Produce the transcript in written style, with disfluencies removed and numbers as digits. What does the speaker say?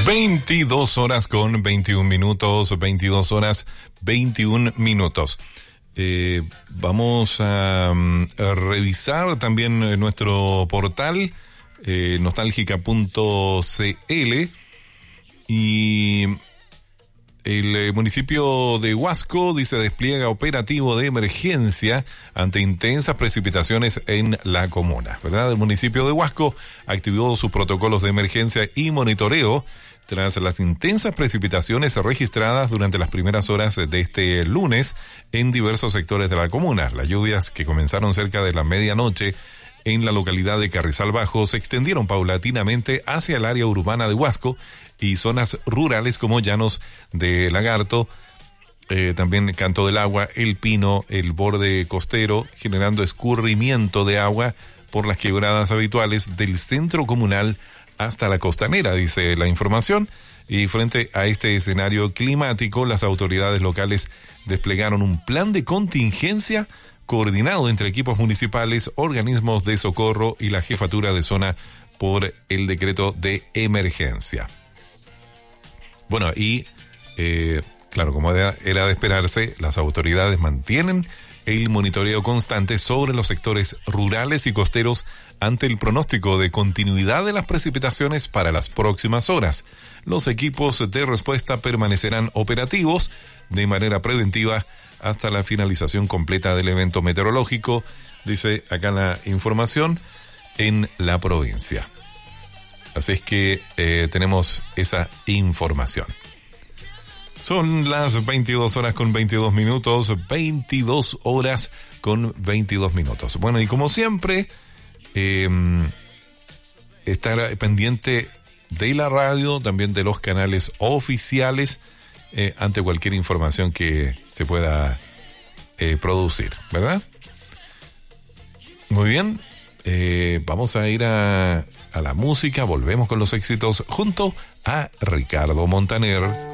22 horas con 21 minutos, 22 horas 21 minutos. Vamos a revisar también nuestro portal nostalgica.cl y el municipio de Huasco dice despliega operativo de emergencia ante intensas precipitaciones en la comuna, ¿verdad? El municipio de Huasco activó sus protocolos de emergencia y monitoreo tras las intensas precipitaciones registradas durante las primeras horas de este lunes en diversos sectores de la comuna. Las lluvias que comenzaron cerca de la medianoche en la localidad de Carrizal Bajo se extendieron paulatinamente hacia el área urbana de Huasco y zonas rurales como Llanos de Lagarto, también Canto del Agua, El Pino, el borde costero, generando escurrimiento de agua por las quebradas habituales del centro comunal hasta la costanera, dice la información. Y frente a este escenario climático, las autoridades locales desplegaron un plan de contingencia coordinado entre equipos municipales, organismos de socorro y la jefatura de zona por el decreto de emergencia. Bueno, y claro, como era de esperarse, las autoridades mantienen el monitoreo constante sobre los sectores rurales y costeros ante el pronóstico de continuidad de las precipitaciones para las próximas horas. Los equipos de respuesta permanecerán operativos de manera preventiva hasta la finalización completa del evento meteorológico, dice acá la información, en la provincia. Así es que tenemos esa información. Son las 22 horas con 22 minutos, 22 horas con 22 minutos. Bueno, y como siempre, estar pendiente de la radio, también de los canales oficiales, ante cualquier información que se pueda producir, ¿verdad? Muy bien, vamos a ir a la música, volvemos con los éxitos junto a Ricardo Montaner.